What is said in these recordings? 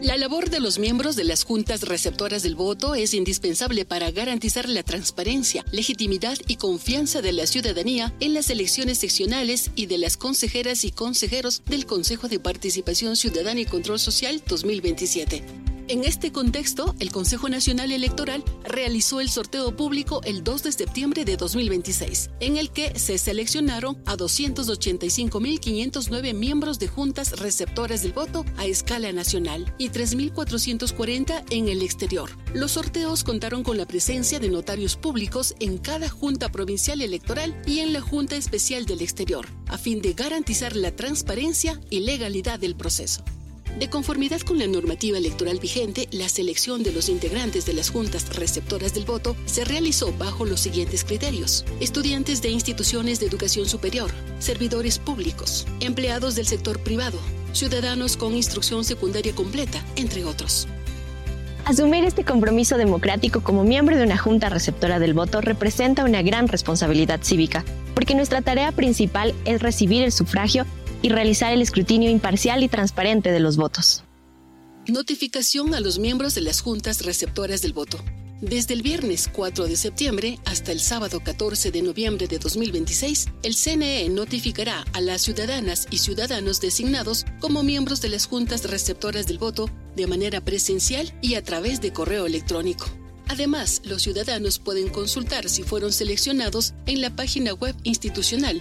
La labor de los miembros de las juntas receptoras del voto es indispensable para garantizar la transparencia, legitimidad y confianza de la ciudadanía en las elecciones seccionales y de las consejeras y consejeros del Consejo de Participación Ciudadana y Control Social 2027. En este contexto, el Consejo Nacional Electoral realizó el sorteo público el 2 de septiembre de 2026, en el que se seleccionaron a 285.509 miembros de juntas receptoras del voto a escala nacional y 3.440 en el exterior. Los sorteos contaron con la presencia de notarios públicos en cada junta provincial electoral y en la Junta Especial del Exterior, a fin de garantizar la transparencia y legalidad del proceso. De conformidad con la normativa electoral vigente, la selección de los integrantes de las juntas receptoras del voto se realizó bajo los siguientes criterios: estudiantes de instituciones de educación superior, servidores públicos, empleados del sector privado, ciudadanos con instrucción secundaria completa, entre otros. Asumir este compromiso democrático como miembro de una junta receptora del voto representa una gran responsabilidad cívica, porque nuestra tarea principal es recibir el sufragio y realizar el escrutinio imparcial y transparente de los votos. Notificación a los miembros de las juntas receptoras del voto. Desde el viernes 4 de septiembre hasta el sábado 14 de noviembre de 2026, el CNE notificará a las ciudadanas y ciudadanos designados como miembros de las juntas receptoras del voto de manera presencial y a través de correo electrónico. Además, los ciudadanos pueden consultar si fueron seleccionados en la página web institucional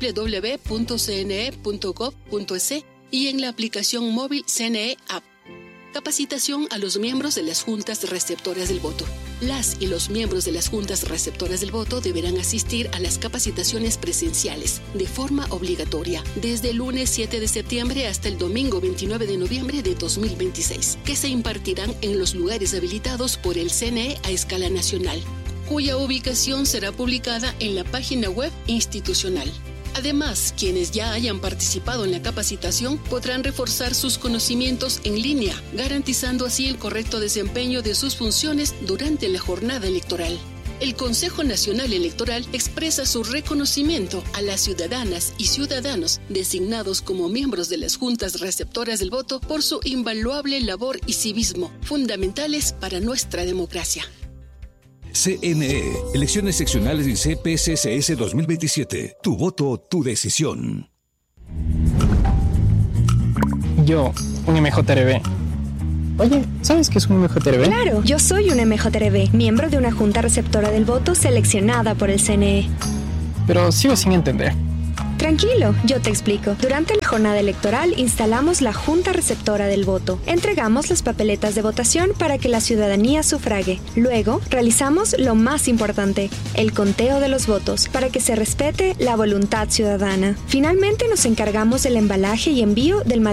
www.cne.gov.es y en la aplicación móvil CNE App. Capacitación a los miembros de las juntas receptoras del voto. Las y los miembros de las juntas receptoras del voto deberán asistir a las capacitaciones presenciales de forma obligatoria desde el lunes 7 de septiembre hasta el domingo 29 de noviembre de 2026, que se impartirán en los lugares habilitados por el CNE a escala nacional, cuya ubicación será publicada en la página web institucional. Además, quienes ya hayan participado en la capacitación podrán reforzar sus conocimientos en línea, garantizando así el correcto desempeño de sus funciones durante la jornada electoral. El Consejo Nacional Electoral expresa su reconocimiento a las ciudadanas y ciudadanos designados como miembros de las juntas receptoras del voto por su invaluable labor y civismo, fundamentales para nuestra democracia. CNE, Elecciones Seccionales y CPCCS 2027. Tu voto, tu decisión. Yo, un MJRB. Oye, ¿sabes qué es un MJRB? Claro, yo soy un MJRB, miembro de una junta receptora del voto seleccionada por el CNE. Pero sigo sin entender. Tranquilo, yo te explico. Durante la jornada electoral instalamos la Junta Receptora del Voto. Entregamos las papeletas de votación para que la ciudadanía sufrague. Luego, realizamos lo más importante, el conteo de los votos, para que se respete la voluntad ciudadana. Finalmente, nos encargamos del embalaje y envío del material